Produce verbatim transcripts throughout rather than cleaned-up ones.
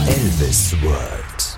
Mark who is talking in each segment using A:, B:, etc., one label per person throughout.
A: Elvis World.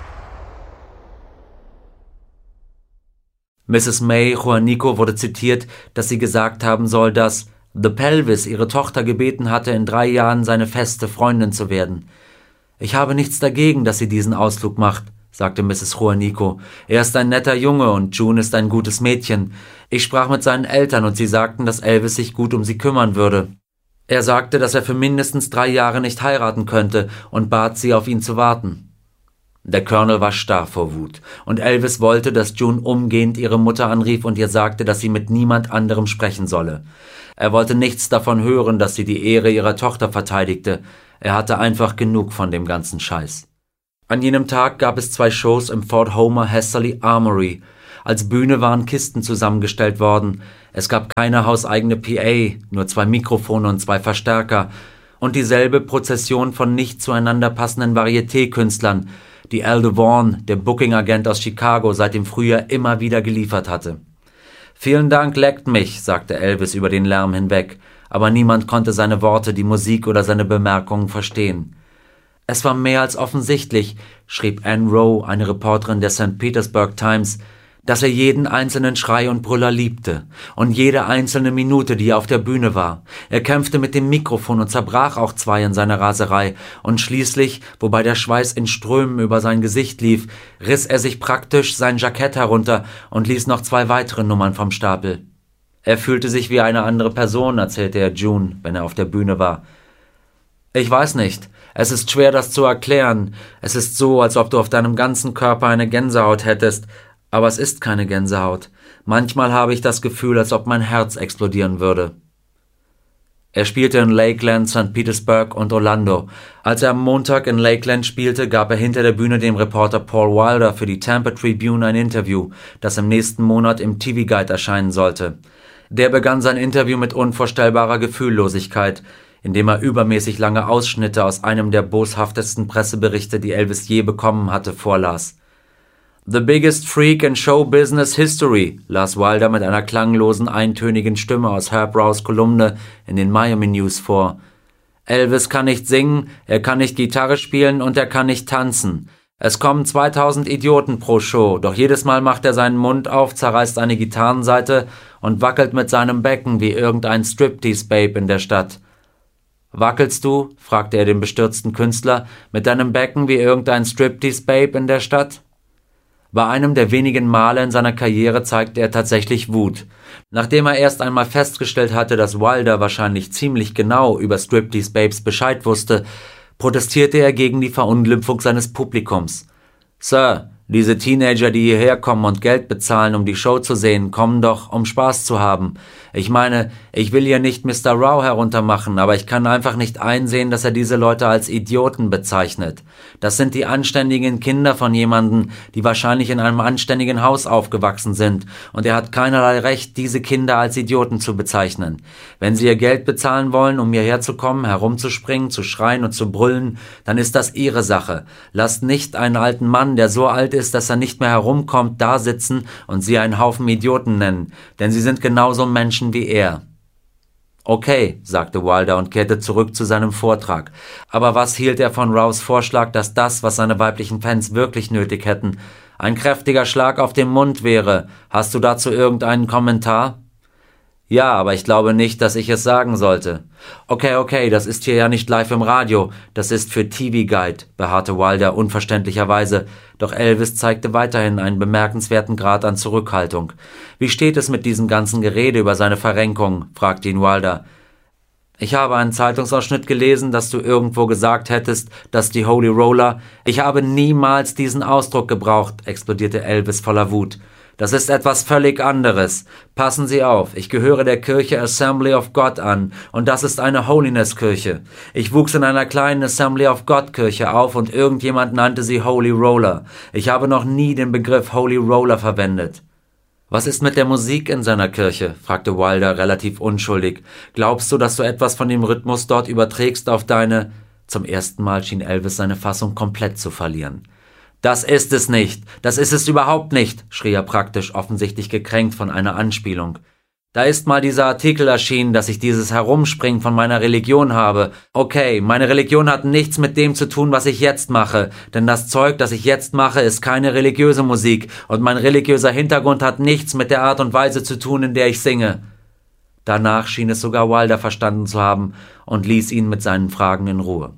B: Misses May Juanico wurde zitiert, dass sie gesagt haben soll, dass The Pelvis ihre Tochter gebeten hatte, in drei Jahren seine feste Freundin zu werden. »Ich habe nichts dagegen, dass sie diesen Ausflug macht«, sagte Misses Juanico. »Er ist ein netter Junge und June ist ein gutes Mädchen. Ich sprach mit seinen Eltern und sie sagten, dass Elvis sich gut um sie kümmern würde. Er sagte, dass er für mindestens drei Jahre nicht heiraten könnte und bat sie, auf ihn zu warten.« Der Colonel war starr vor Wut, und Elvis wollte, dass June umgehend ihre Mutter anrief und ihr sagte, dass sie mit niemand anderem sprechen solle. Er wollte nichts davon hören, dass sie die Ehre ihrer Tochter verteidigte. Er hatte einfach genug von dem ganzen Scheiß. An jenem Tag gab es zwei Shows im Fort Homer Hesterly Armory. Als Bühne waren Kisten zusammengestellt worden. Es gab keine hauseigene P A, nur zwei Mikrofone und zwei Verstärker. Und dieselbe Prozession von nicht zueinander passenden Varieté-Künstlern, die Al DeVaughn, der Booking-Agent aus Chicago, seit dem Frühjahr immer wieder geliefert hatte. »Vielen Dank, leckt mich«, sagte Elvis über den Lärm hinweg, aber niemand konnte seine Worte, die Musik oder seine Bemerkungen verstehen. »Es war mehr als offensichtlich«, schrieb Anne Rowe, eine Reporterin der Saint Petersburg Times, »dass er jeden einzelnen Schrei und Brüller liebte und jede einzelne Minute, die er auf der Bühne war. Er kämpfte mit dem Mikrofon und zerbrach auch zwei in seiner Raserei und schließlich, wobei der Schweiß in Strömen über sein Gesicht lief, riss er sich praktisch sein Jackett herunter und ließ noch zwei weitere Nummern vom Stapel. Er fühlte sich wie eine andere Person«, erzählte er June, wenn er auf der Bühne war. »Ich weiß nicht. Es ist schwer, das zu erklären. Es ist so, als ob du auf deinem ganzen Körper eine Gänsehaut hättest. Aber es ist keine Gänsehaut. Manchmal habe ich das Gefühl, als ob mein Herz explodieren würde.« Er spielte in Lakeland, Sankt Petersburg und Orlando. Als er am Montag in Lakeland spielte, gab er hinter der Bühne dem Reporter Paul Wilder für die Tampa Tribune ein Interview, das im nächsten Monat im T V Guide erscheinen sollte. Der begann sein Interview mit unvorstellbarer Gefühllosigkeit, indem er übermäßig lange Ausschnitte aus einem der boshaftesten Presseberichte, die Elvis je bekommen hatte, vorlas. »The biggest freak in show business history«, las Wilder mit einer klanglosen, eintönigen Stimme aus Herb Rows Kolumne in den Miami News vor. »Elvis kann nicht singen, er kann nicht Gitarre spielen und er kann nicht tanzen. Es kommen zweitausend Idioten pro Show, doch jedes Mal macht er seinen Mund auf, zerreißt eine Gitarrenseite und wackelt mit seinem Becken wie irgendein Striptease-Babe in der Stadt.« »Wackelst du?«, fragte er den bestürzten Künstler, »mit deinem Becken wie irgendein Striptease-Babe in der Stadt?« Bei einem der wenigen Male in seiner Karriere zeigte er tatsächlich Wut. Nachdem er erst einmal festgestellt hatte, dass Wilder wahrscheinlich ziemlich genau über Striptease-Babes Bescheid wusste, protestierte er gegen die Verunglimpfung seines Publikums. »Sir, diese Teenager, die hierher kommen und Geld bezahlen, um die Show zu sehen, kommen doch, um Spaß zu haben. Ich meine, ich will hier nicht Mister Rao heruntermachen, aber ich kann einfach nicht einsehen, dass er diese Leute als Idioten bezeichnet. Das sind die anständigen Kinder von jemandem, die wahrscheinlich in einem anständigen Haus aufgewachsen sind, und er hat keinerlei Recht, diese Kinder als Idioten zu bezeichnen. Wenn sie ihr Geld bezahlen wollen, um hierher zu kommen, herumzuspringen, zu schreien und zu brüllen, dann ist das ihre Sache. Lasst nicht einen alten Mann, der so alt ist, dass er nicht mehr herumkommt, da sitzen und sie einen Haufen Idioten nennen, denn sie sind genauso Menschen wie er.« »Okay«, sagte Wilder und kehrte zurück zu seinem Vortrag. Aber was hielt er von Rows Vorschlag, dass das, was seine weiblichen Fans wirklich nötig hätten, ein kräftiger Schlag auf den Mund wäre? Hast du dazu irgendeinen Kommentar? »Ja, aber ich glaube nicht, dass ich es sagen sollte.« »Okay, okay, das ist hier ja nicht live im Radio, das ist für T V Guide«, beharrte Wilder unverständlicherweise, doch Elvis zeigte weiterhin einen bemerkenswerten Grad an Zurückhaltung. »Wie steht es mit diesem ganzen Gerede über seine Verrenkung?«, fragte ihn Wilder. »Ich habe einen Zeitungsausschnitt gelesen, dass du irgendwo gesagt hättest, dass die Holy Roller...« »Ich habe niemals diesen Ausdruck gebraucht«, explodierte Elvis voller Wut. »Das ist etwas völlig anderes. Passen Sie auf, ich gehöre der Kirche Assembly of God an und das ist eine Holiness-Kirche. Ich wuchs in einer kleinen Assembly of God-Kirche auf und irgendjemand nannte sie Holy Roller. Ich habe noch nie den Begriff Holy Roller verwendet.« »Was ist mit der Musik in seiner Kirche?«, fragte Wilder relativ unschuldig. »Glaubst du, dass du etwas von dem Rhythmus dort überträgst auf deine...« Zum ersten Mal schien Elvis seine Fassung komplett zu verlieren. »Das ist es nicht, das ist es überhaupt nicht«, schrie er praktisch, offensichtlich gekränkt von einer Anspielung. Da ist mal dieser Artikel erschienen, dass ich dieses Herumspringen von meiner Religion habe. Okay, meine Religion hat nichts mit dem zu tun, was ich jetzt mache, denn das Zeug, das ich jetzt mache, ist keine religiöse Musik und mein religiöser Hintergrund hat nichts mit der Art und Weise zu tun, in der ich singe. Danach schien es sogar Wilder verstanden zu haben und ließ ihn mit seinen Fragen in Ruhe.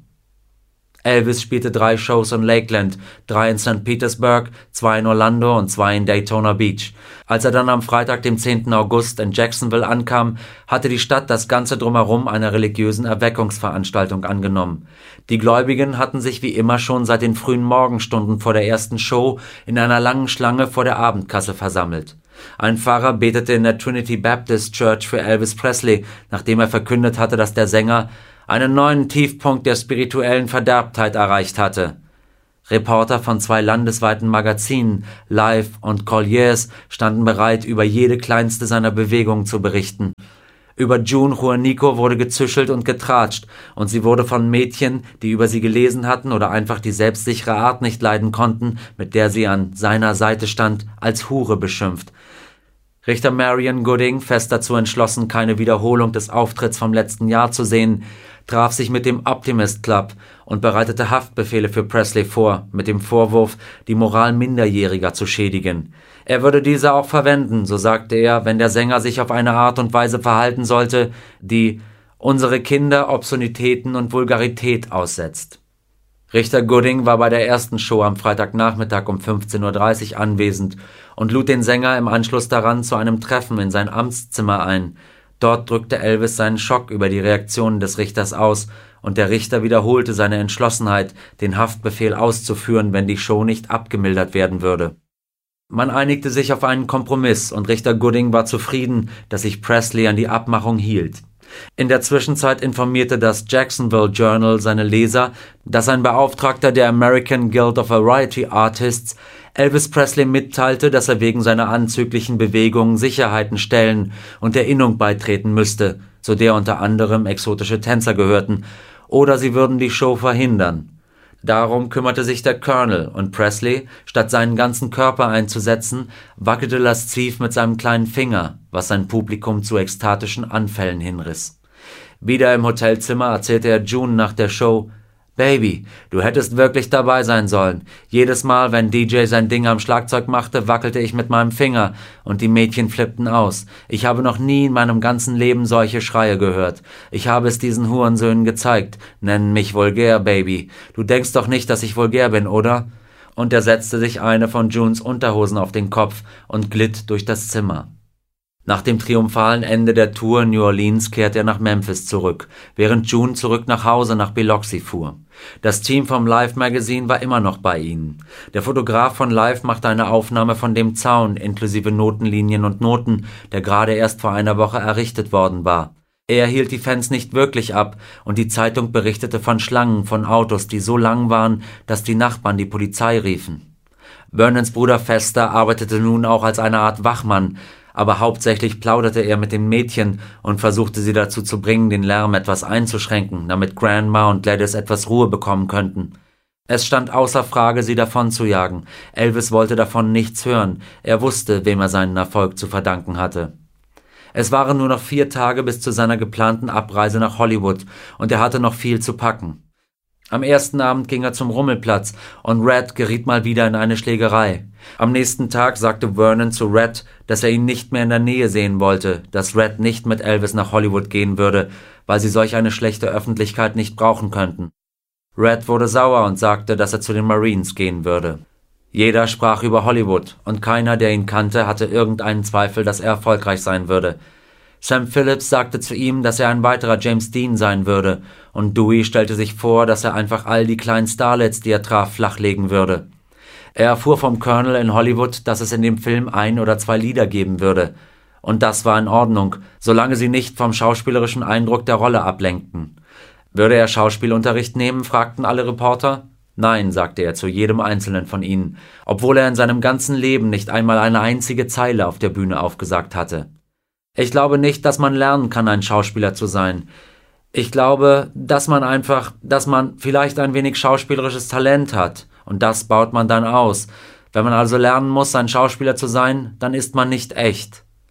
B: Elvis spielte drei Shows in Lakeland, drei in Sankt Petersburg, zwei in Orlando und zwei in Daytona Beach. Als er dann am Freitag, dem zehnten August, in Jacksonville ankam, hatte die Stadt das Ganze drumherum einer religiösen Erweckungsveranstaltung angenommen. Die Gläubigen hatten sich wie immer schon seit den frühen Morgenstunden vor der ersten Show in einer langen Schlange vor der Abendkasse versammelt. Ein Pfarrer betete in der Trinity Baptist Church für Elvis Presley, nachdem er verkündet hatte, dass der Sänger einen neuen Tiefpunkt der spirituellen Verderbtheit erreicht hatte. Reporter von zwei landesweiten Magazinen, Life und Collier's, standen bereit, über jede kleinste seiner Bewegungen zu berichten. Über June Juanico wurde gezüschelt und getratscht, und sie wurde von Mädchen, die über sie gelesen hatten oder einfach die selbstsichere Art nicht leiden konnten, mit der sie an seiner Seite stand, als Hure beschimpft. Richter Marion Gooding, fest dazu entschlossen, keine Wiederholung des Auftritts vom letzten Jahr zu sehen, traf sich mit dem Optimist Club und bereitete Haftbefehle für Presley vor, mit dem Vorwurf, die Moral Minderjähriger zu schädigen. Er würde diese auch verwenden, so sagte er, wenn der Sänger sich auf eine Art und Weise verhalten sollte, die unsere Kinder Obszönitäten und Vulgarität aussetzt. Richter Gooding war bei der ersten Show am Freitagnachmittag um fünfzehn Uhr dreißig anwesend und lud den Sänger im Anschluss daran zu einem Treffen in sein Amtszimmer ein. Dort drückte Elvis seinen Schock über die Reaktionen des Richters aus, und der Richter wiederholte seine Entschlossenheit, den Haftbefehl auszuführen, wenn die Show nicht abgemildert werden würde. Man einigte sich auf einen Kompromiss, und Richter Gooding war zufrieden, dass sich Presley an die Abmachung hielt. In der Zwischenzeit informierte das Jacksonville Journal seine Leser, dass ein Beauftragter der American Guild of Variety Artists Elvis Presley mitteilte, dass er wegen seiner anzüglichen Bewegungen Sicherheiten stellen und der Innung beitreten müsste, zu der unter anderem exotische Tänzer gehörten, oder sie würden die Show verhindern. Darum kümmerte sich der Colonel, und Presley, statt seinen ganzen Körper einzusetzen, wackelte lasziv mit seinem kleinen Finger, was sein Publikum zu ekstatischen Anfällen hinriss. Wieder im Hotelzimmer erzählte er June nach der Show: »Baby, du hättest wirklich dabei sein sollen. Jedes Mal, wenn D J sein Ding am Schlagzeug machte, wackelte ich mit meinem Finger, und die Mädchen flippten aus. Ich habe noch nie in meinem ganzen Leben solche Schreie gehört. Ich habe es diesen Hurensöhnen gezeigt, nennen mich vulgär, Baby. Du denkst doch nicht, dass ich vulgär bin, oder?« Und er setzte sich eine von Junes Unterhosen auf den Kopf und glitt durch das Zimmer. Nach dem triumphalen Ende der Tour in New Orleans kehrte er nach Memphis zurück, während June zurück nach Hause nach Biloxi fuhr. Das Team vom Life Magazine war immer noch bei ihnen. Der Fotograf von Life machte eine Aufnahme von dem Zaun inklusive Notenlinien und Noten, der gerade erst vor einer Woche errichtet worden war. Er hielt die Fans nicht wirklich ab, und die Zeitung berichtete von Schlangen von Autos, die so lang waren, dass die Nachbarn die Polizei riefen. Vernons Bruder Fester arbeitete nun auch als eine Art Wachmann, aber hauptsächlich plauderte er mit den Mädchen und versuchte sie dazu zu bringen, den Lärm etwas einzuschränken, damit Grandma und Gladys etwas Ruhe bekommen könnten. Es stand außer Frage, sie davon zu jagen. Elvis wollte davon nichts hören. Er wusste, wem er seinen Erfolg zu verdanken hatte. Es waren nur noch vier Tage bis zu seiner geplanten Abreise nach Hollywood, und er hatte noch viel zu packen. Am ersten Abend ging er zum Rummelplatz, und Red geriet mal wieder in eine Schlägerei. Am nächsten Tag sagte Vernon zu Red, dass er ihn nicht mehr in der Nähe sehen wollte, dass Red nicht mit Elvis nach Hollywood gehen würde, weil sie solch eine schlechte Öffentlichkeit nicht brauchen könnten. Red wurde sauer und sagte, dass er zu den Marines gehen würde. Jeder sprach über Hollywood, und keiner, der ihn kannte, hatte irgendeinen Zweifel, dass er erfolgreich sein würde. Sam Phillips sagte zu ihm, dass er ein weiterer James Dean sein würde, und Dewey stellte sich vor, dass er einfach all die kleinen Starlets, die er traf, flachlegen würde. Er erfuhr vom Colonel in Hollywood, dass es in dem Film ein oder zwei Lieder geben würde. Und das war in Ordnung, solange sie nicht vom schauspielerischen Eindruck der Rolle ablenkten. Würde er Schauspielunterricht nehmen, fragten alle Reporter. Nein, sagte er zu jedem einzelnen von ihnen, obwohl er in seinem ganzen Leben nicht einmal eine einzige Zeile auf der Bühne aufgesagt hatte. Ich glaube nicht, dass man lernen kann, ein Schauspieler zu sein. Ich glaube, dass man einfach, dass man vielleicht ein wenig schauspielerisches Talent hat, und das baut man dann aus. Wenn man also lernen muss, ein Schauspieler zu sein, dann ist man nicht echt.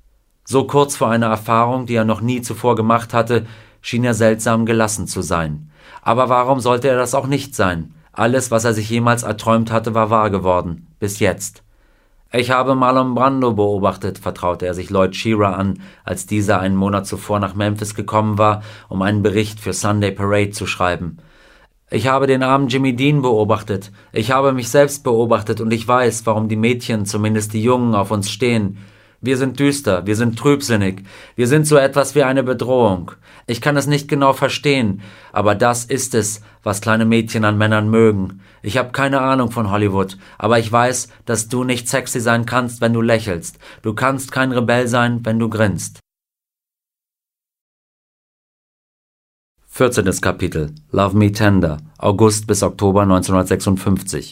B: So kurz vor einer Erfahrung, die er noch nie zuvor gemacht hatte, schien er seltsam gelassen zu sein. Aber warum sollte er das auch nicht sein? Alles, was er sich jemals erträumt hatte, war wahr geworden. Bis jetzt. »Ich habe Marlon Brando beobachtet«, vertraute er sich Lloyd Shearer an, als dieser einen Monat zuvor nach Memphis gekommen war, um einen Bericht für Sunday Parade zu schreiben. »Ich habe den armen Jimmy Dean beobachtet. Ich habe mich selbst beobachtet und ich weiß, warum die Mädchen, zumindest die Jungen, auf uns stehen. Wir sind düster, wir sind trübsinnig, wir sind so etwas wie eine Bedrohung. Ich kann es nicht genau verstehen, aber das ist es, was kleine Mädchen an Männern mögen. Ich habe keine Ahnung von Hollywood, aber ich weiß, dass du nicht sexy sein kannst, wenn du lächelst. Du kannst kein Rebell sein, wenn du grinst.« vierzehntes Kapitel. Love Me Tender, August bis Oktober neunzehnhundertsechsundfünfzig.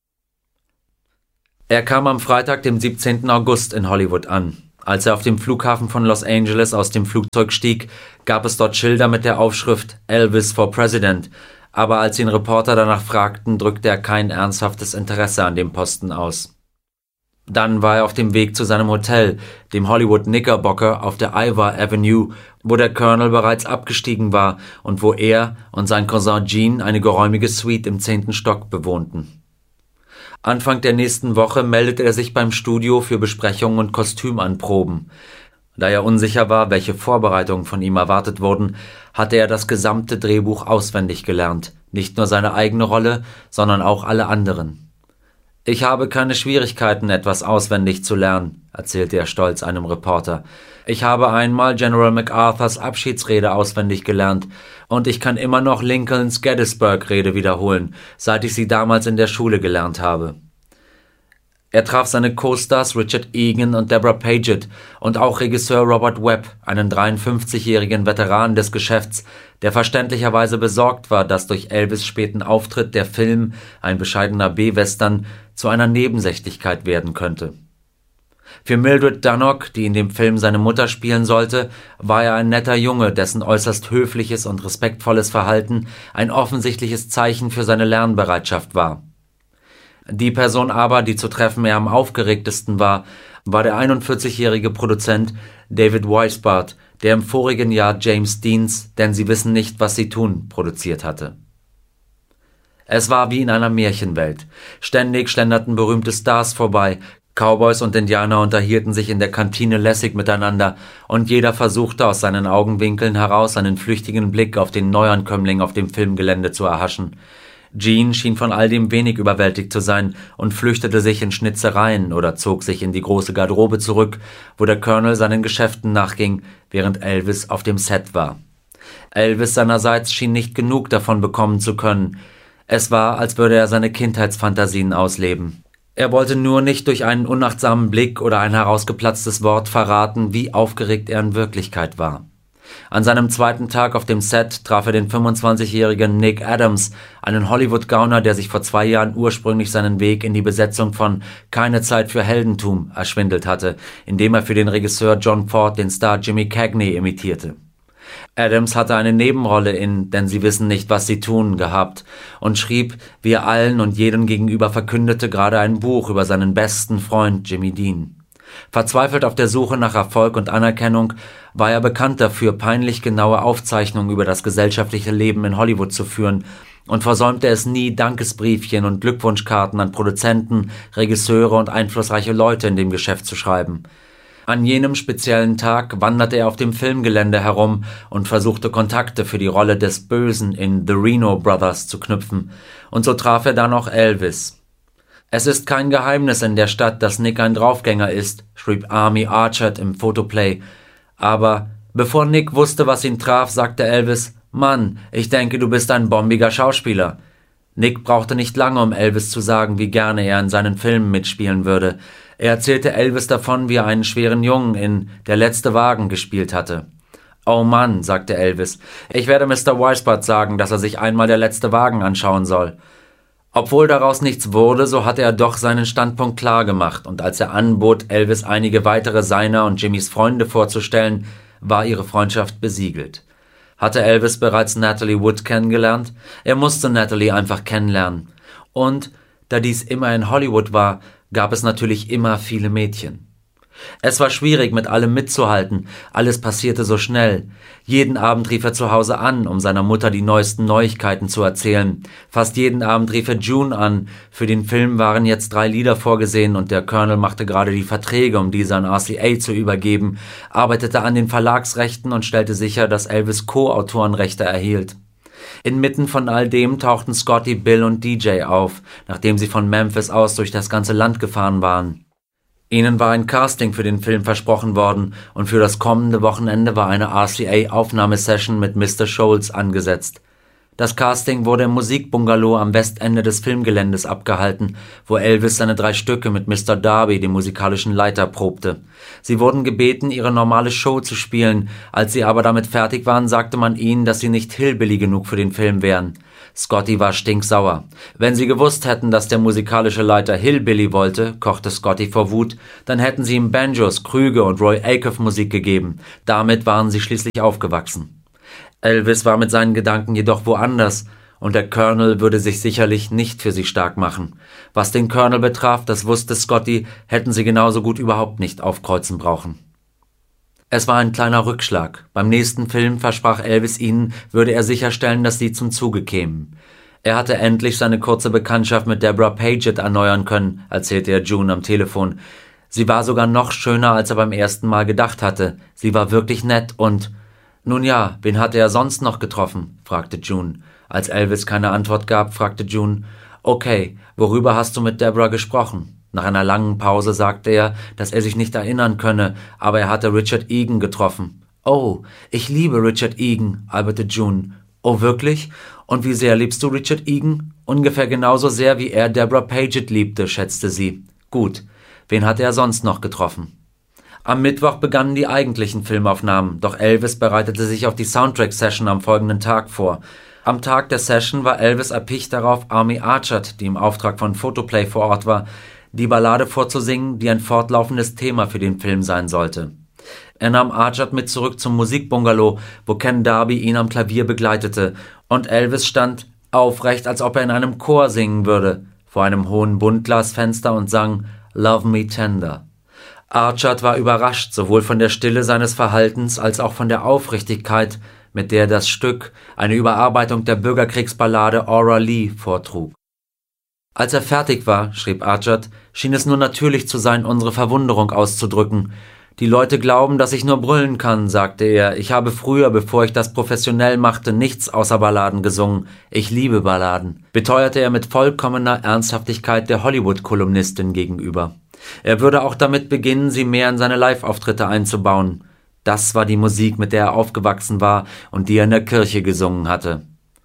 B: Er kam am Freitag, dem siebzehnten August, in Hollywood an. Als er auf dem Flughafen von Los Angeles aus dem Flugzeug stieg, gab es dort Schilder mit der Aufschrift Elvis for President, aber als ihn Reporter danach fragten, drückte er kein ernsthaftes Interesse an dem Posten aus. Dann war er auf dem Weg zu seinem Hotel, dem Hollywood Knickerbocker auf der Ivor Avenue, wo der Colonel bereits abgestiegen war und wo er und sein Cousin Gene eine geräumige Suite im zehnten Stock bewohnten. Anfang der nächsten Woche meldete er sich beim Studio für Besprechungen und Kostümanproben. Da er unsicher war, welche Vorbereitungen von ihm erwartet wurden, hatte er das gesamte Drehbuch auswendig gelernt, nicht nur seine eigene Rolle, sondern auch alle anderen. »Ich habe keine Schwierigkeiten, etwas auswendig zu lernen«, erzählte er stolz einem Reporter. »Ich habe einmal General MacArthurs Abschiedsrede auswendig gelernt und ich kann immer noch Lincolns Gettysburg-Rede wiederholen, seit ich sie damals in der Schule gelernt habe.« Er traf seine Co-Stars Richard Egan und Deborah Paget und auch Regisseur Robert Webb, einen dreiundfünfzigjährigen Veteran des Geschäfts, der verständlicherweise besorgt war, dass durch Elvis' späten Auftritt der Film, ein bescheidener B-Western, zu einer Nebensächlichkeit werden könnte. Für Mildred Dunnock, die in dem Film seine Mutter spielen sollte, war er ein netter Junge, dessen äußerst höfliches und respektvolles Verhalten ein offensichtliches Zeichen für seine Lernbereitschaft war. Die Person aber, die zu treffen er am aufgeregtesten war, war der einundvierzigjährige Produzent David Weisbart, der im vorigen Jahr James Deans »Denn sie wissen nicht, was sie tun« produziert hatte. Es war wie in einer Märchenwelt. Ständig schlenderten berühmte Stars vorbei, Cowboys und Indianer unterhielten sich in der Kantine lässig miteinander und jeder versuchte aus seinen Augenwinkeln heraus einen flüchtigen Blick auf den Neuankömmling auf dem Filmgelände zu erhaschen. Gene schien von all dem wenig überwältigt zu sein und flüchtete sich in Schnitzereien oder zog sich in die große Garderobe zurück, wo der Colonel seinen Geschäften nachging, während Elvis auf dem Set war. Elvis seinerseits schien nicht genug davon bekommen zu können. Es war, als würde er seine Kindheitsfantasien ausleben. Er wollte nur nicht durch einen unachtsamen Blick oder ein herausgeplatztes Wort verraten, wie aufgeregt er in Wirklichkeit war. An seinem zweiten Tag auf dem Set traf er den fünfundzwanzigjährigen Nick Adams, einen Hollywood-Gauner, der sich vor zwei Jahren ursprünglich seinen Weg in die Besetzung von »Keine Zeit für Heldentum« erschwindelt hatte, indem er für den Regisseur John Ford den Star Jimmy Cagney imitierte. Adams hatte eine Nebenrolle in »Denn sie wissen nicht, was sie tun« gehabt und schrieb, wie er allen und jedem gegenüber verkündete, gerade ein Buch über seinen besten Freund Jimmy Dean. Verzweifelt auf der Suche nach Erfolg und Anerkennung war er bekannt dafür, peinlich genaue Aufzeichnungen über das gesellschaftliche Leben in Hollywood zu führen und versäumte es nie, Dankesbriefchen und Glückwunschkarten an Produzenten, Regisseure und einflussreiche Leute in dem Geschäft zu schreiben. An jenem speziellen Tag wanderte er auf dem Filmgelände herum und versuchte Kontakte für die Rolle des Bösen in The Reno Brothers zu knüpfen, und so traf er dann auch Elvis. »Es ist kein Geheimnis in der Stadt, dass Nick ein Draufgänger ist«, schrieb Army Archard im Photoplay. Aber bevor Nick wusste, was ihn traf, sagte Elvis, »Mann, ich denke, du bist ein bombiger Schauspieler.« Nick brauchte nicht lange, um Elvis zu sagen, wie gerne er in seinen Filmen mitspielen würde. Er erzählte Elvis davon, wie er einen schweren Jungen in »Der letzte Wagen« gespielt hatte. »Oh Mann«, sagte Elvis, »ich werde Mister Weisbart sagen, dass er sich einmal »Der letzte Wagen« anschauen soll.« Obwohl daraus nichts wurde, so hatte er doch seinen Standpunkt klar gemacht, und als er anbot, Elvis einige weitere seiner und Jimmys Freunde vorzustellen, war ihre Freundschaft besiegelt. Hatte Elvis bereits Natalie Wood kennengelernt? Er musste Natalie einfach kennenlernen. Und, da dies immer in Hollywood war, gab es natürlich immer viele Mädchen. Es war schwierig, mit allem mitzuhalten, alles passierte so schnell. Jeden Abend rief er zu Hause an, um seiner Mutter die neuesten Neuigkeiten zu erzählen. Fast jeden Abend rief er June an. Für den Film waren jetzt drei Lieder vorgesehen und der Colonel machte gerade die Verträge, um diese an R C A zu übergeben, arbeitete an den Verlagsrechten und stellte sicher, dass Elvis Co-Autorenrechte erhielt. Inmitten von all dem tauchten Scotty, Bill und D J auf, nachdem sie von Memphis aus durch das ganze Land gefahren waren. Ihnen war ein Casting für den Film versprochen worden und für das kommende Wochenende war eine R C A-Aufnahmesession mit Mister Scholes angesetzt. Das Casting wurde im Musikbungalow am Westende des Filmgeländes abgehalten, wo Elvis seine drei Stücke mit Mister Darby, dem musikalischen Leiter, probte. Sie wurden gebeten, ihre normale Show zu spielen. Als sie aber damit fertig waren, sagte man ihnen, dass sie nicht Hillbilly genug für den Film wären. Scotty war stinksauer. Wenn sie gewusst hätten, dass der musikalische Leiter Hillbilly wollte, kochte Scotty vor Wut, dann hätten sie ihm Banjos, Krüge und Roy Acuff Musik gegeben. Damit waren sie schließlich aufgewachsen. Elvis war mit seinen Gedanken jedoch woanders, und der Colonel würde sich sicherlich nicht für sie stark machen. Was den Colonel betraf, das wusste Scotty, hätten sie genauso gut überhaupt nicht aufkreuzen brauchen. Es war ein kleiner Rückschlag. Beim nächsten Film versprach Elvis ihnen, würde er sicherstellen, dass sie zum Zuge kämen. Er hatte endlich seine kurze Bekanntschaft mit Deborah Paget erneuern können, erzählte er June am Telefon. Sie war sogar noch schöner, als er beim ersten Mal gedacht hatte. Sie war wirklich nett und... »Nun ja, wen hatte er sonst noch getroffen?« fragte June. Als Elvis keine Antwort gab, fragte June, »Okay, worüber hast du mit Deborah gesprochen?« Nach einer langen Pause sagte er, dass er sich nicht erinnern könne, aber er hatte Richard Egan getroffen. »Oh, ich liebe Richard Egan«, alberte June. »Oh, wirklich? Und wie sehr liebst du Richard Egan?« »Ungefähr genauso sehr, wie er Deborah Paget liebte«, schätzte sie. »Gut, wen hatte er sonst noch getroffen?« Am Mittwoch begannen die eigentlichen Filmaufnahmen, doch Elvis bereitete sich auf die Soundtrack-Session am folgenden Tag vor. Am Tag der Session war Elvis erpicht darauf, Amy Archard, die im Auftrag von Photoplay vor Ort war, die Ballade vorzusingen, die ein fortlaufendes Thema für den Film sein sollte. Er nahm Archard mit zurück zum Musikbungalow, wo Ken Darby ihn am Klavier begleitete, und Elvis stand aufrecht, als ob er in einem Chor singen würde, vor einem hohen Buntglasfenster und sang »Love Me Tender«. Archard war überrascht, sowohl von der Stille seines Verhaltens als auch von der Aufrichtigkeit, mit der das Stück, eine Überarbeitung der Bürgerkriegsballade Aura Lee, vortrug. Als er fertig war, schrieb Archard, schien es nur natürlich zu sein, unsere Verwunderung auszudrücken. Die Leute glauben, dass ich nur brüllen kann, sagte er. Ich habe früher, bevor ich das professionell machte, nichts außer Balladen gesungen. Ich liebe Balladen, beteuerte er mit vollkommener Ernsthaftigkeit der Hollywood-Kolumnistin gegenüber. Er würde auch damit beginnen, sie mehr in seine Live-Auftritte einzubauen. Das war die Musik, mit der er aufgewachsen war und die er in der Kirche gesungen hatte.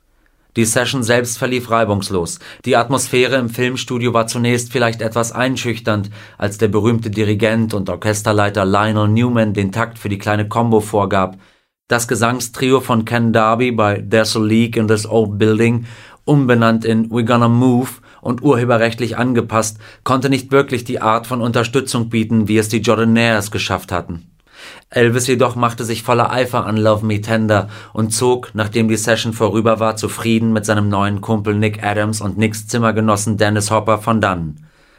B: Die Session selbst verlief reibungslos. Die Atmosphäre im Filmstudio war zunächst vielleicht etwas einschüchternd, als der berühmte Dirigent und Orchesterleiter Lionel Newman den Takt für die kleine Combo vorgab. Das Gesangstrio von Ken Darby bei There's a Leak in this Old Building, umbenannt in We're Gonna Move und urheberrechtlich angepasst, konnte nicht wirklich die Art von Unterstützung bieten, wie es die Jordanaires geschafft hatten. Elvis jedoch machte sich voller Eifer an Love Me Tender und zog, nachdem die Session vorüber war, zufrieden mit seinem neuen Kumpel Nick Adams und Nicks Zimmergenossen Dennis Hopper von Dunn.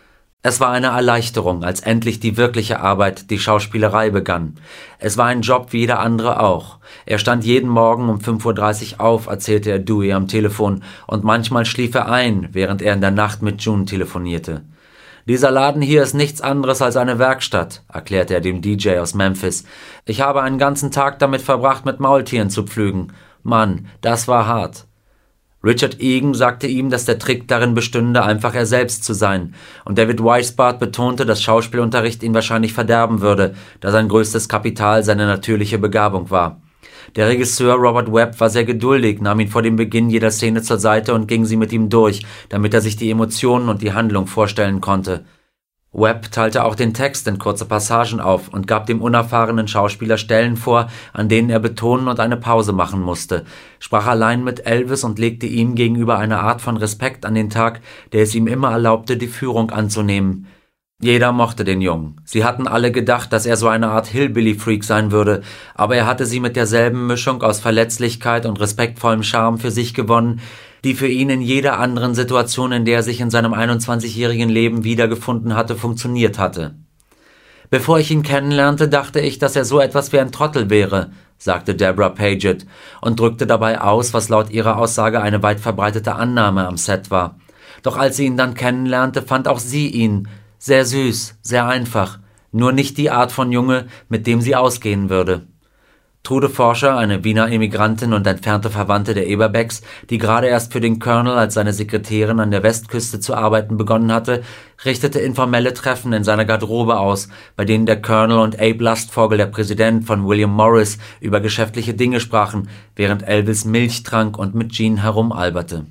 B: Es war eine Erleichterung, als endlich die wirkliche Arbeit, die Schauspielerei, begann. Es war ein Job wie jeder andere auch. Er stand jeden Morgen um fünf Uhr dreißig auf, erzählte er Dewey am Telefon, und manchmal schlief er ein, während er in der Nacht mit June telefonierte. »Dieser Laden hier ist nichts anderes als eine Werkstatt«, erklärte er dem D J aus Memphis. »Ich habe einen ganzen Tag damit verbracht, mit Maultieren zu pflügen. Mann, das war hart.« Richard Egan sagte ihm, dass der Trick darin bestünde, einfach er selbst zu sein, und David Weisbart betonte, dass Schauspielunterricht ihn wahrscheinlich verderben würde, da sein größtes Kapital seine natürliche Begabung war. Der Regisseur Robert Webb war sehr geduldig, nahm ihn vor dem Beginn jeder Szene zur Seite und ging sie mit ihm durch, damit er sich die Emotionen und die Handlung vorstellen konnte. Webb teilte auch den Text in kurze Passagen auf und gab dem unerfahrenen Schauspieler Stellen vor, an denen er betonen und eine Pause machen musste, sprach allein mit Elvis und legte ihm gegenüber eine Art von Respekt an den Tag, der es ihm immer erlaubte, die Führung anzunehmen. Jeder mochte den Jungen. Sie hatten alle gedacht, dass er so eine Art Hillbilly-Freak sein würde, aber er hatte sie mit derselben Mischung aus Verletzlichkeit und respektvollem Charme für sich gewonnen, die für ihn in jeder anderen Situation, in der er sich in seinem einundzwanzigjährigen Leben wiedergefunden hatte, funktioniert hatte. »Bevor ich ihn kennenlernte, dachte ich, dass er so etwas wie ein Trottel wäre«, sagte Deborah Paget und drückte dabei aus, was laut ihrer Aussage eine weit verbreitete Annahme am Set war. Doch als sie ihn dann kennenlernte, fand auch sie ihn sehr süß, sehr einfach, nur nicht die Art von Junge, mit dem sie ausgehen würde. Trude Forscher, eine Wiener Immigrantin und entfernte Verwandte der Eberbecks, die gerade erst für den Colonel als seine Sekretärin an der Westküste zu arbeiten begonnen hatte, richtete informelle Treffen in seiner Garderobe aus, bei denen der Colonel und Abe Lustvogel, der Präsident von William Morris, über geschäftliche Dinge sprachen, während Elvis Milch trank und mit Jean herumalberte.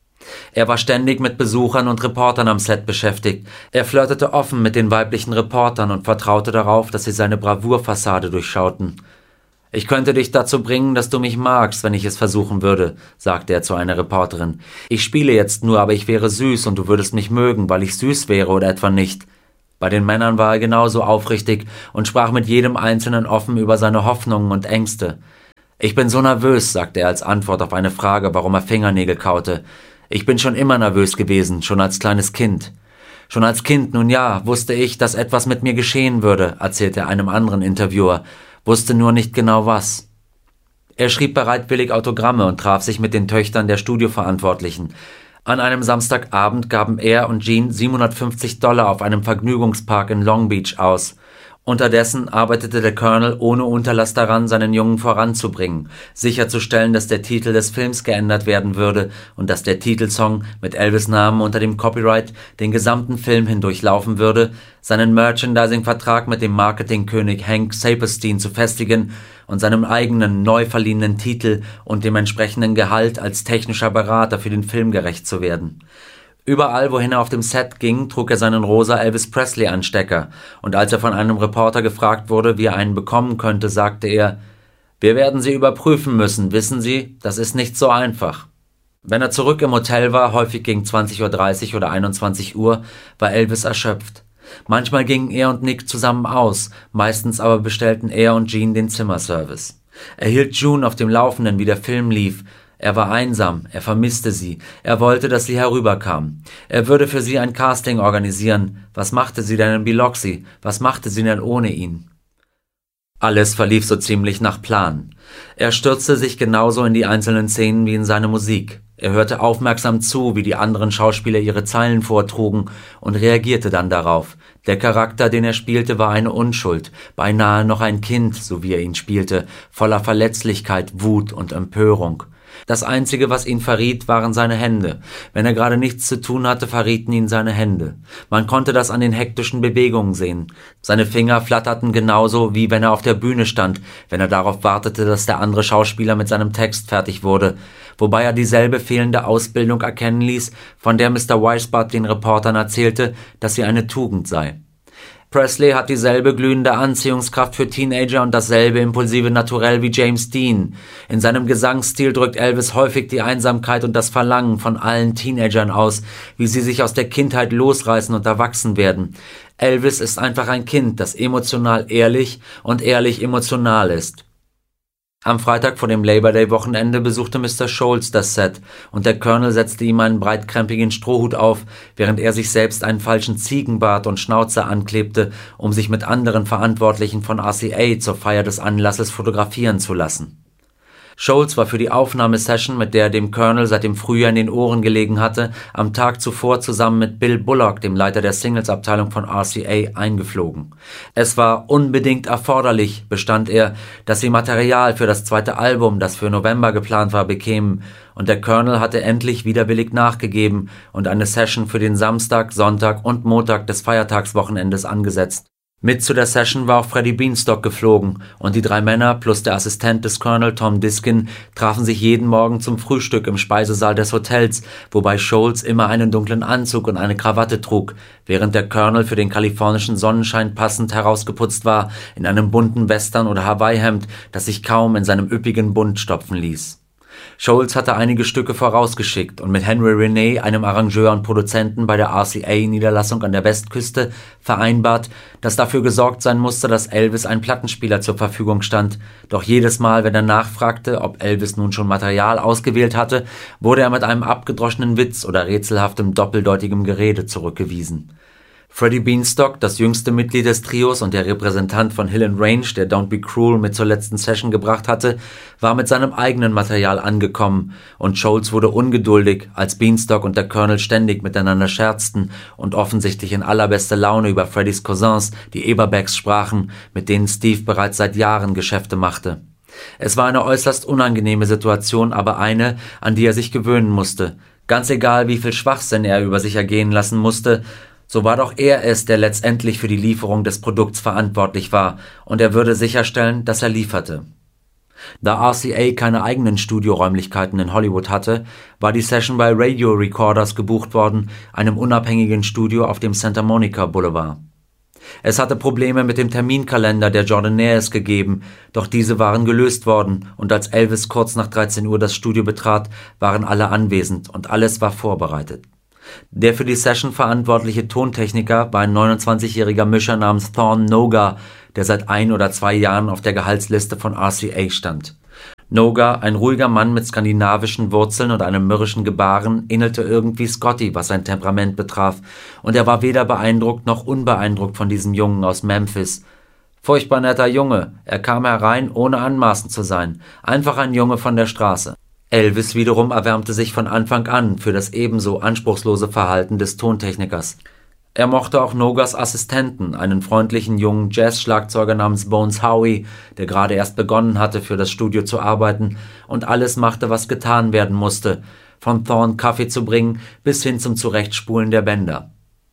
B: Er war ständig mit Besuchern und Reportern am Set beschäftigt. Er flirtete offen mit den weiblichen Reportern und vertraute darauf, dass sie seine Bravourfassade durchschauten. »Ich könnte dich dazu bringen, dass du mich magst, wenn ich es versuchen würde«, sagte er zu einer Reporterin. »Ich spiele jetzt nur, aber ich wäre süß und du würdest mich mögen, weil ich süß wäre oder etwa nicht.« Bei den Männern war er genauso aufrichtig und sprach mit jedem Einzelnen offen über seine Hoffnungen und Ängste. »Ich bin so nervös«, sagte er als Antwort auf eine Frage, warum er Fingernägel kaute. »Ich bin schon immer nervös gewesen, schon als kleines Kind.« »Schon als Kind, nun ja, wusste ich, dass etwas mit mir geschehen würde«, erzählte er einem anderen Interviewer, wusste nur nicht genau was. Er schrieb bereitwillig Autogramme und traf sich mit den Töchtern der Studioverantwortlichen. An einem Samstagabend gaben er und Jean siebenhundertfünfzig Dollar auf einem Vergnügungspark in Long Beach aus. Unterdessen arbeitete der Colonel ohne Unterlass daran, seinen Jungen voranzubringen, sicherzustellen, dass der Titel des Films geändert werden würde und dass der Titelsong mit Elvis' Namen unter dem Copyright den gesamten Film hindurchlaufen würde, seinen Merchandising-Vertrag mit dem Marketingkönig Hank Saperstein zu festigen und seinem eigenen, neu verliehenen Titel und dem entsprechenden Gehalt als technischer Berater für den Film gerecht zu werden. Überall, wohin er auf dem Set ging, trug er seinen rosa Elvis Presley-Anstecker, und als er von einem Reporter gefragt wurde, wie er einen bekommen könnte, sagte er, »Wir werden Sie überprüfen müssen, wissen Sie, das ist nicht so einfach.« Wenn er zurück im Hotel war, häufig gegen zwanzig Uhr dreißig oder einundzwanzig Uhr, war Elvis erschöpft. Manchmal gingen er und Nick zusammen aus, meistens aber bestellten er und Jean den Zimmerservice. Er hielt June auf dem Laufenden, wie der Film lief. Er war einsam, er vermisste sie, er wollte, dass sie herüberkam. Er würde für sie ein Casting organisieren. Was machte sie denn in Biloxi? Was machte sie denn ohne ihn? Alles verlief so ziemlich nach Plan. Er stürzte sich genauso in die einzelnen Szenen wie in seine Musik. Er hörte aufmerksam zu, wie die anderen Schauspieler ihre Zeilen vortrugen und reagierte dann darauf. Der Charakter, den er spielte, war eine Unschuld, beinahe noch ein Kind, so wie er ihn spielte, voller Verletzlichkeit, Wut und Empörung. Das Einzige, was ihn verriet, waren seine Hände. Wenn er gerade nichts zu tun hatte, verrieten ihn seine Hände. Man konnte das an den hektischen Bewegungen sehen. Seine Finger flatterten genauso, wie wenn er auf der Bühne stand, wenn er darauf wartete, dass der andere Schauspieler mit seinem Text fertig wurde, wobei er dieselbe fehlende Ausbildung erkennen ließ, von der Mister Weisbart den Reportern erzählte, dass sie eine Tugend sei. Presley hat dieselbe glühende Anziehungskraft für Teenager und dasselbe impulsive Naturell wie James Dean. In seinem Gesangsstil drückt Elvis häufig die Einsamkeit und das Verlangen von allen Teenagern aus, wie sie sich aus der Kindheit losreißen und erwachsen werden. Elvis ist einfach ein Kind, das emotional ehrlich und ehrlich emotional ist. Am Freitag vor dem Labor Day Wochenende besuchte Mister Scholes das Set und der Colonel setzte ihm einen breitkrempigen Strohhut auf, während er sich selbst einen falschen Ziegenbart und Schnauze anklebte, um sich mit anderen Verantwortlichen von R C A zur Feier des Anlasses fotografieren zu lassen. Scholes war für die Aufnahmesession, mit der er dem Colonel seit dem Frühjahr in den Ohren gelegen hatte, am Tag zuvor zusammen mit Bill Bullock, dem Leiter der Singles-Abteilung von R C A, eingeflogen. Es war unbedingt erforderlich, bestand er, dass sie Material für das zweite Album, das für November geplant war, bekämen, und der Colonel hatte endlich widerwillig nachgegeben und eine Session für den Samstag, Sonntag und Montag des Feiertagswochenendes angesetzt. Mit zu der Session war auch Freddie Beanstalk geflogen, und die drei Männer plus der Assistent des Colonel, Tom Diskin, trafen sich jeden Morgen zum Frühstück im Speisesaal des Hotels, wobei Scholes immer einen dunklen Anzug und eine Krawatte trug, während der Colonel für den kalifornischen Sonnenschein passend herausgeputzt war, in einem bunten Western- oder Hawaii-Hemd, das sich kaum in seinem üppigen Bund stopfen ließ. Scholes hatte einige Stücke vorausgeschickt und mit Henry Renee, einem Arrangeur und Produzenten bei der R C A-Niederlassung an der Westküste, vereinbart, dass dafür gesorgt sein musste, dass Elvis ein Plattenspieler zur Verfügung stand. Doch jedes Mal, wenn er nachfragte, ob Elvis nun schon Material ausgewählt hatte, wurde er mit einem abgedroschenen Witz oder rätselhaftem doppeldeutigem Gerede zurückgewiesen. Freddie Beanstalk, das jüngste Mitglied des Trios und der Repräsentant von Hill and Range, der Don't Be Cruel mit zur letzten Session gebracht hatte, war mit seinem eigenen Material angekommen und Scholz wurde ungeduldig, als Beanstalk und der Colonel ständig miteinander scherzten und offensichtlich in allerbester Laune über Freddies Cousins, die Eberbacks, sprachen, mit denen Steve bereits seit Jahren Geschäfte machte. Es war eine äußerst unangenehme Situation, aber eine, an die er sich gewöhnen musste. Ganz egal, wie viel Schwachsinn er über sich ergehen lassen musste, so war doch er es, der letztendlich für die Lieferung des Produkts verantwortlich war, und er würde sicherstellen, dass er lieferte. Da R C A keine eigenen Studioräumlichkeiten in Hollywood hatte, war die Session bei Radio Recorders gebucht worden, einem unabhängigen Studio auf dem Santa Monica Boulevard. Es hatte Probleme mit dem Terminkalender der Jordanaires gegeben, doch diese waren gelöst worden, und als Elvis kurz nach dreizehn Uhr das Studio betrat, waren alle anwesend und alles war vorbereitet. Der für die Session verantwortliche Tontechniker war ein neunundzwanzigjähriger Mischer namens Thorn Noga, der seit ein oder zwei Jahren auf der Gehaltsliste von R C A stand. Noga, ein ruhiger Mann mit skandinavischen Wurzeln und einem mürrischen Gebaren, ähnelte irgendwie Scotty, was sein Temperament betraf, und er war weder beeindruckt noch unbeeindruckt von diesem Jungen aus Memphis. Furchtbar netter Junge, er kam herein, ohne anmaßend zu sein, einfach ein Junge von der Straße. Elvis wiederum erwärmte sich von Anfang an für das ebenso anspruchslose Verhalten des Tontechnikers. Er mochte auch Nogas Assistenten, einen freundlichen jungen Jazz-Schlagzeuger namens Bones Howie, der gerade erst begonnen hatte, für das Studio zu arbeiten und alles machte, was getan werden musste, von Thorn Kaffee zu bringen bis hin zum Zurechtspulen der Bänder.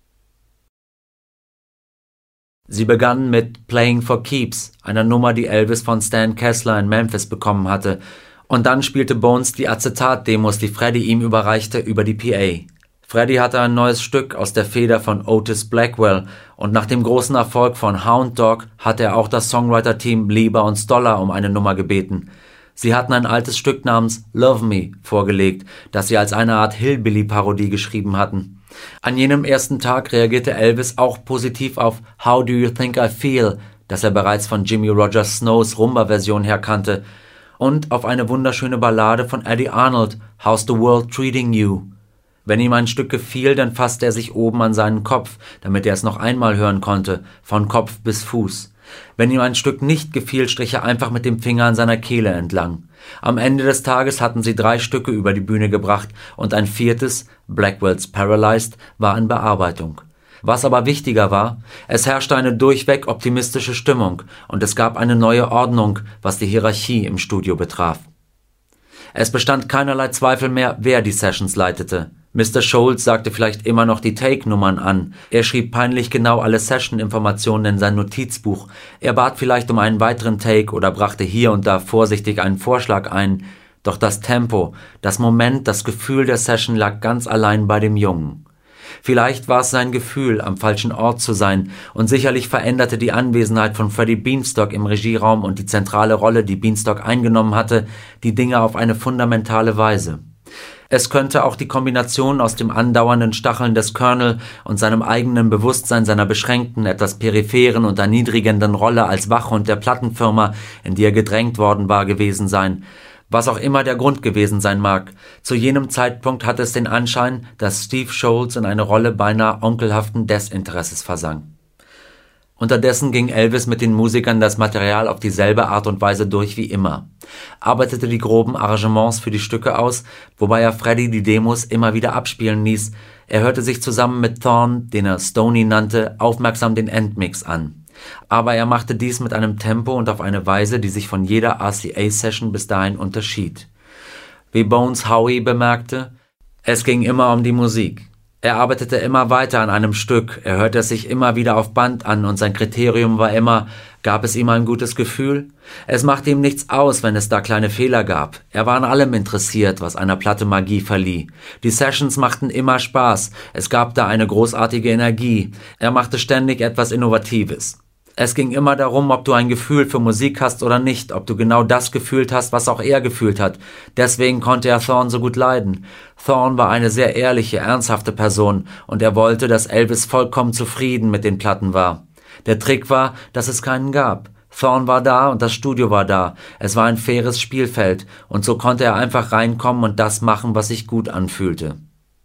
B: Sie begannen mit Playing for Keeps, einer Nummer, die Elvis von Stan Kessler in Memphis bekommen hatte, und dann spielte Bones die Acetat-Demos, die Freddie ihm überreichte, über die P A. Freddie hatte ein neues Stück aus der Feder von Otis Blackwell und nach dem großen Erfolg von Hound Dog hatte er auch das Songwriter-Team Lieber und Stoller um eine Nummer gebeten. Sie hatten ein altes Stück namens Love Me vorgelegt, das sie als eine Art Hillbilly-Parodie geschrieben hatten. An jenem ersten Tag reagierte Elvis auch positiv auf How Do You Think I Feel, das er bereits von Jimmy Rogers Snows Rumba-Version her kannte, und auf eine wunderschöne Ballade von Eddie Arnold, How's the World Treating You? Wenn ihm ein Stück gefiel, dann fasste er sich oben an seinen Kopf, damit er es noch einmal hören konnte, von Kopf bis Fuß. Wenn ihm ein Stück nicht gefiel, strich er einfach mit dem Finger an seiner Kehle entlang. Am Ende des Tages hatten sie drei Stücke über die Bühne gebracht und ein viertes, Blackwells Paralyzed, war in Bearbeitung. Was aber wichtiger war, es herrschte eine durchweg optimistische Stimmung und es gab eine neue Ordnung, was die Hierarchie im Studio betraf. Es bestand keinerlei Zweifel mehr, wer die Sessions leitete. Mister Scholz sagte vielleicht immer noch die Take-Nummern an. Er schrieb peinlich genau alle Session-Informationen in sein Notizbuch. Er bat vielleicht um einen weiteren Take oder brachte hier und da vorsichtig einen Vorschlag ein. Doch das Tempo, das Moment, das Gefühl der Session lag ganz allein bei dem Jungen. Vielleicht war es sein Gefühl, am falschen Ort zu sein, und sicherlich veränderte die Anwesenheit von Freddie Beanstalk im Regieraum und die zentrale Rolle, die Beanstalk eingenommen hatte, die Dinge auf eine fundamentale Weise. Es könnte auch die Kombination aus dem andauernden Stacheln des Colonel und seinem eigenen Bewusstsein seiner beschränkten, etwas peripheren und erniedrigenden Rolle als Wachhund der Plattenfirma, in die er gedrängt worden war, gewesen sein. Was auch immer der Grund gewesen sein mag, zu jenem Zeitpunkt hatte es den Anschein, dass Steve Scholz in eine Rolle beinahe onkelhaften Desinteresses versank. Unterdessen ging Elvis mit den Musikern das Material auf dieselbe Art und Weise durch wie immer, arbeitete die groben Arrangements für die Stücke aus, wobei er Freddie die Demos immer wieder abspielen ließ. Er hörte sich zusammen mit Thorn, den er Stoney nannte, aufmerksam den Endmix an. Aber er machte dies mit einem Tempo und auf eine Weise, die sich von jeder R C A-Session bis dahin unterschied. Wie Bones Howie bemerkte, es ging immer um die Musik. Er arbeitete immer weiter an einem Stück, er hörte es sich immer wieder auf Band an und sein Kriterium war immer, gab es ihm ein gutes Gefühl? Es machte ihm nichts aus, wenn es da kleine Fehler gab. Er war an allem interessiert, was einer Platte Magie verlieh. Die Sessions machten immer Spaß, es gab da eine großartige Energie. Er machte ständig etwas Innovatives. Es ging immer darum, ob du ein Gefühl für Musik hast oder nicht, ob du genau das gefühlt hast, was auch er gefühlt hat. Deswegen konnte er Thorn so gut leiden. Thorn war eine sehr ehrliche, ernsthafte Person und er wollte, dass Elvis vollkommen zufrieden mit den Platten war. Der Trick war, dass es keinen gab. Thorn war da und das Studio war da. Es war ein faires Spielfeld und so konnte er einfach reinkommen und das machen, was sich gut anfühlte.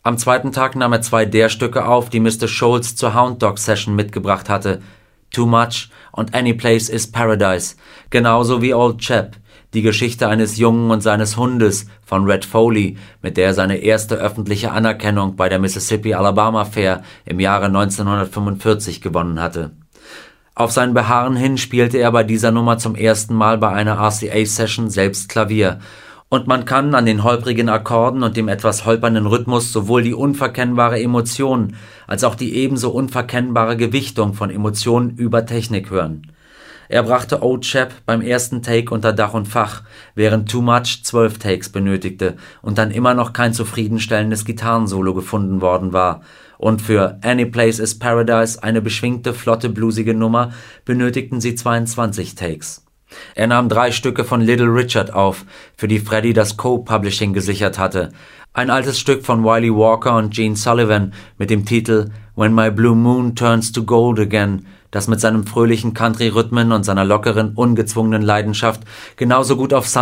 B: Am zweiten Tag nahm er zwei der Stücke auf, die Mister Scholes zur Hound Dog Session mitgebracht hatte, Too Much und Any Place is Paradise, genauso wie Old Chap, die Geschichte eines Jungen und seines Hundes von Red Foley, mit der er seine erste öffentliche Anerkennung bei der Mississippi-Alabama Fair im Jahre neunzehnhundertfünfundvierzig gewonnen hatte. Auf sein Beharren hin spielte er bei dieser Nummer zum ersten Mal bei einer R C A-Session selbst Klavier, und man kann an den holprigen Akkorden und dem etwas holpernden Rhythmus sowohl die unverkennbare Emotion als auch die ebenso unverkennbare Gewichtung von Emotionen über Technik hören. Er brachte Old Chap beim ersten Take unter Dach und Fach, während Too Much zwölf Takes benötigte und dann immer noch kein zufriedenstellendes Gitarrensolo gefunden worden war. Und für Any Place is Paradise, eine beschwingte, flotte, bluesige Nummer, benötigten sie zweiundzwanzig Takes. Er nahm drei Stücke von Little Richard auf, für die Freddie das Co-Publishing gesichert hatte. Ein altes Stück von Wiley Walker und Gene Sullivan mit dem Titel When My Blue Moon Turns to Gold Again, das mit seinem fröhlichen Country-Rhythmen und seiner lockeren, ungezwungenen Leidenschaft genauso gut auf